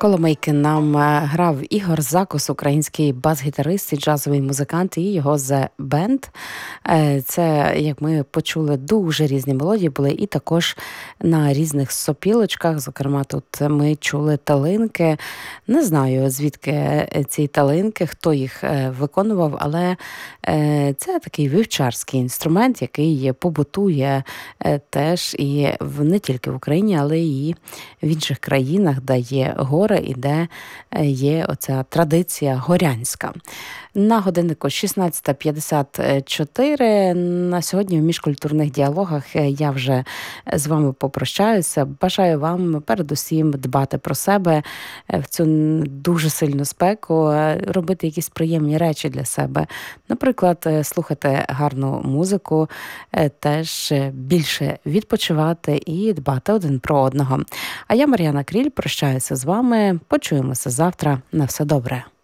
Коломийки нам грав Ігор Закус, український бас-гітарист і джазовий музикант, і його The Band. Це, як ми почули, дуже різні мелодії були, і також на різних сопілочках. Зокрема, тут ми чули талинки. Не знаю, звідки ці талинки, хто їх виконував, але це такий вівчарський інструмент, який побутує теж і не тільки в Україні, але і в інших країнах, де є гори і де є оця традиція горянська. На годиннику 16:54. На сьогодні в міжкультурних діалогах я вже з вами попрощаюся. Бажаю вам передусім дбати про себе в цю дуже сильну спеку, робити якісь приємні речі для себе. Наприклад, слухати гарну музику, теж більше відпочивати і дбати один про одного. А я, Мар'яна Кріль, прощаюся з вами. Почуємося завтра. На все добре.